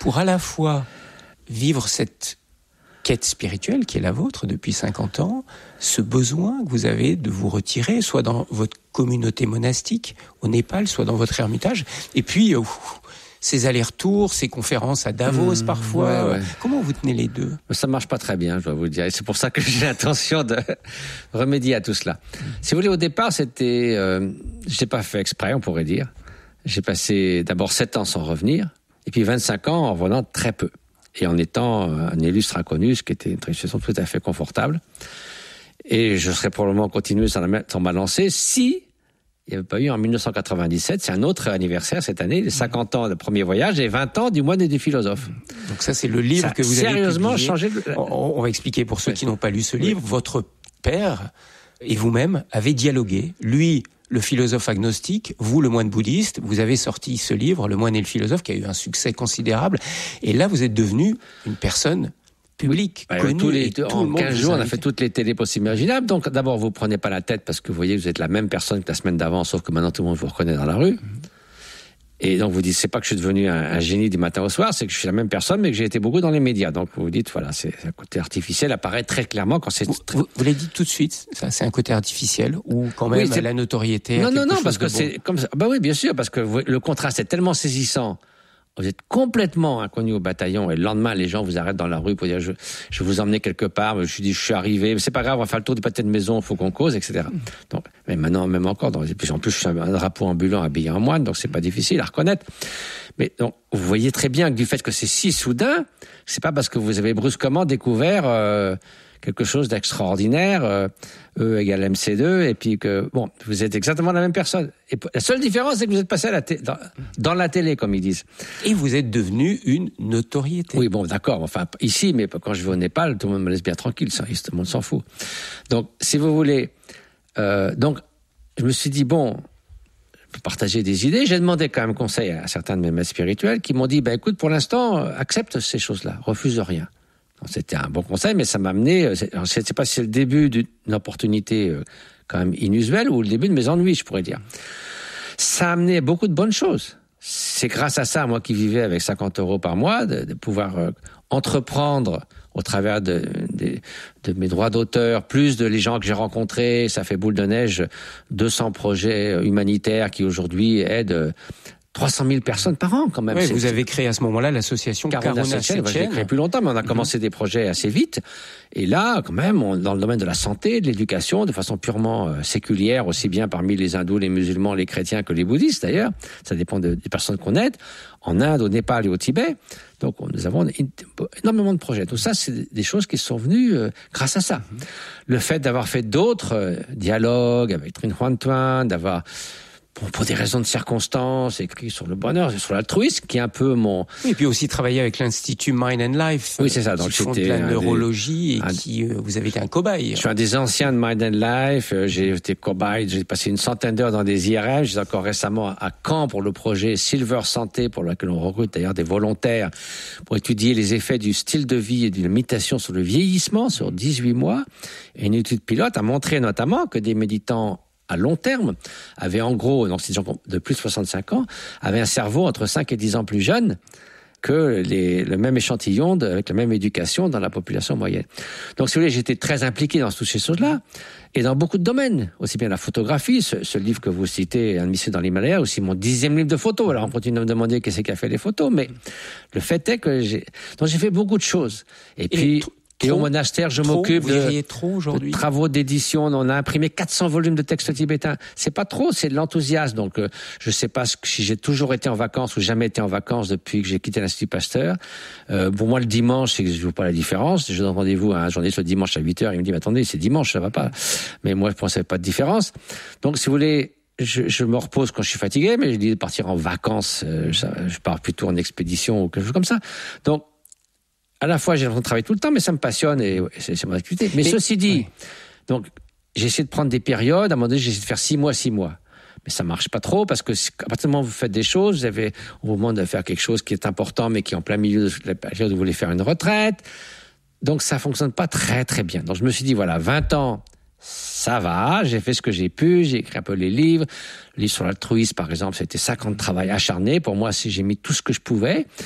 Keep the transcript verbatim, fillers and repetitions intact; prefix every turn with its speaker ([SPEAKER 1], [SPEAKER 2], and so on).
[SPEAKER 1] pour à la fois vivre cette quête spirituelle qui est la vôtre depuis cinquante ans, ce besoin que vous avez de vous retirer, soit dans votre communauté monastique au Népal, soit dans votre ermitage, et puis euh, ces allers-retours, ces conférences à Davos mmh, parfois. Ouais, ouais. Comment vous tenez les deux ?
[SPEAKER 2] Ça marche pas très bien, je dois vous le dire. Et c'est pour ça que j'ai l'intention de remédier à tout cela. Si vous voulez, au départ, c'était, euh, je l'ai pas fait exprès, on pourrait dire. J'ai passé d'abord sept ans sans revenir, et puis vingt-cinq ans en revenant très peu. Et en étant un illustre inconnu, ce qui était une situation tout à fait confortable. Et je serais probablement continué sans, la, sans ma lancée si il n'y avait pas eu en dix-neuf cent quatre-vingt-dix-sept, c'est un autre anniversaire cette année, les cinquante ans de premier voyage et vingt ans du moine et du philosophe.
[SPEAKER 1] Donc ça, c'est le livre
[SPEAKER 2] ça
[SPEAKER 1] que vous avez
[SPEAKER 2] sérieusement
[SPEAKER 1] publié.
[SPEAKER 2] changé. De...
[SPEAKER 1] On, on va expliquer pour ceux
[SPEAKER 2] oui.
[SPEAKER 1] qui n'ont pas lu ce livre.
[SPEAKER 2] Oui.
[SPEAKER 1] Votre père et vous-même avez dialogué. Lui, le philosophe agnostique, vous, le moine bouddhiste, vous avez sorti ce livre, Le moine et le philosophe, qui a eu un succès considérable. Et là, vous êtes devenu une personne publique,
[SPEAKER 2] oui.
[SPEAKER 1] connue.
[SPEAKER 2] Tous les,
[SPEAKER 1] et tout
[SPEAKER 2] en
[SPEAKER 1] le monde
[SPEAKER 2] quinze jours, on a fait toutes les télés possibles imaginables. Donc, d'abord, vous prenez pas la tête parce que vous voyez que vous êtes la même personne que la semaine d'avant, sauf que maintenant, tout le monde vous reconnaît dans la rue. Mm-hmm. Et donc, vous dites, c'est pas que je suis devenu un, un génie du matin au soir, c'est que je suis la même personne, mais que j'ai été beaucoup dans les médias. Donc, vous vous dites, voilà, c'est un côté artificiel, apparaît très clairement quand c'est...
[SPEAKER 1] Vous,
[SPEAKER 2] très...
[SPEAKER 1] vous, vous l'avez dit tout de suite, ça, c'est un côté artificiel, ou quand même oui, la notoriété...
[SPEAKER 2] Non, non, non, parce que
[SPEAKER 1] bon.
[SPEAKER 2] c'est comme ça. Bah oui, bien sûr, parce que vous, le contraste est tellement saisissant. Vous êtes complètement inconnu au bataillon et le lendemain, les gens vous arrêtent dans la rue pour dire je, je vais vous emmener quelque part. Je dis je suis arrivé, mais c'est pas grave, on va faire le tour du pâté de maison, il faut qu'on cause, et cetera. Donc, mais maintenant, même encore, dans, puis en plus, je suis un drapeau ambulant habillé en moine, donc c'est pas difficile à reconnaître. Mais donc, vous voyez très bien que du fait que c'est si soudain, c'est pas parce que vous avez brusquement découvert euh, quelque chose d'extraordinaire, euh, E égale M C deux, et puis que, bon, vous êtes exactement la même personne. Et la seule différence, c'est que vous êtes passé à la t- dans, dans la télé, comme ils disent.
[SPEAKER 1] Et vous êtes devenu une notoriété.
[SPEAKER 2] Oui, bon, d'accord, enfin, ici, mais quand je vais au Népal, tout le monde me laisse bien tranquille, ça, tout le monde s'en fout. Donc, si vous voulez, euh, donc, je me suis dit, bon, je peux partager des idées. J'ai demandé quand même conseil à certains de mes maîtres spirituels qui m'ont dit, ben, écoute, pour l'instant, accepte ces choses-là, refuse rien. Donc, c'était un bon conseil, mais ça m'a amené, je ne sais pas si c'est le début d'une opportunité euh, quand même inusuelle ou le début de mes ennuis, je pourrais dire. Ça a amené beaucoup de bonnes choses. C'est grâce à ça, moi qui vivais avec cinquante euros par mois, de, de pouvoir euh, entreprendre au travers de, de, de mes droits d'auteur, plus de les gens que j'ai rencontrés, ça fait boule de neige, deux cents projets humanitaires qui aujourd'hui aident trois cent mille personnes par an, quand même.
[SPEAKER 1] Oui, vous avez créé à ce moment-là l'association Karuna Setchen.
[SPEAKER 2] Je l'ai créé plus longtemps, mais on a commencé mm-hmm. des projets assez vite. Et là, quand même, on, dans le domaine de la santé, de l'éducation, de façon purement euh, séculière, aussi bien parmi les hindous, les musulmans, les chrétiens que les bouddhistes, d'ailleurs. Ça dépend de, des personnes qu'on aide. En Inde, au Népal et au Tibet. Donc, on, nous avons énormément de projets. Tout ça, c'est des choses qui sont venues euh, grâce à ça. Mm-hmm. Le fait d'avoir fait d'autres euh, dialogues avec Trinh Hoan Tuan, d'avoir... Bon, pour des raisons de circonstances, écrit sur le bonheur, sur l'altruisme, qui est un peu mon...
[SPEAKER 1] Oui, et puis aussi travailler avec l'Institut Mind and Life.
[SPEAKER 2] Oui, c'est ça. Donc,
[SPEAKER 1] qui font de la neurologie des... et qui, euh, vous avez été un cobaye.
[SPEAKER 2] Je suis un des anciens de Mind and Life. J'ai été cobaye. J'ai passé une centaine d'heures dans des I R M. J'étais encore récemment à Caen pour le projet Silver Santé, pour lequel on recrute d'ailleurs des volontaires pour étudier les effets du style de vie et d'une méditation sur le vieillissement sur dix-huit mois. Et une étude pilote a montré notamment que des méditants à long terme, avaient en gros, donc c'est des gens de plus de soixante-cinq ans, avaient un cerveau entre cinq et dix ans plus jeune que les, le même échantillon de, avec la même éducation dans la population moyenne. Donc, si vous voulez, j'étais très impliqué dans toutes ces choses-là, et dans beaucoup de domaines, aussi bien la photographie, ce, ce livre que vous citez, Un mystère dans l'Himalaya, aussi mon dixième livre de photos. Alors, on continue de me demander qu'est-ce qui a fait les photos, mais le fait est que j'ai, donc j'ai fait beaucoup de choses. Et, et puis, t- Et trop, au monastère, je
[SPEAKER 1] trop,
[SPEAKER 2] m'occupe de,
[SPEAKER 1] trop
[SPEAKER 2] de travaux d'édition. On a imprimé quatre cents volumes de textes tibétains. C'est pas trop, c'est de l'enthousiasme. Donc, euh, je sais pas si j'ai toujours été en vacances ou jamais été en vacances depuis que j'ai quitté l'Institut Pasteur. Euh, pour moi, le dimanche, c'est que je vois pas la différence. Je donne rendez-vous à un journaliste le dimanche à huit heures. Il me dit, mais attendez, c'est dimanche, ça va pas. Mais moi, je pensais pas de différence. Donc, si vous voulez, Je, je me repose quand je suis fatigué, mais je dis de partir en vacances. Euh, je, je pars plutôt en expédition ou quelque chose comme ça. Donc, à la fois, j'ai l'impression de travailler tout le temps, mais ça me passionne et c'est, c'est mon activité. Mais, mais ceci dit, oui. donc, j'ai essayé de prendre des périodes. À un moment donné, j'ai essayé de faire six mois, six mois. Mais ça marche pas trop parce que à partir du moment où vous faites des choses, vous avez au moment de faire quelque chose qui est important, mais qui est en plein milieu de la période où vous voulez faire une retraite. Donc, ça fonctionne pas très, très bien. Donc, je me suis dit, voilà, vingt ans, ça va, j'ai fait ce que j'ai pu, j'ai écrit un peu les livres. Le livre sur l'altruisme, par exemple, c'était cinquante travail acharné. Pour moi, si j'ai mis tout ce que je pouvais.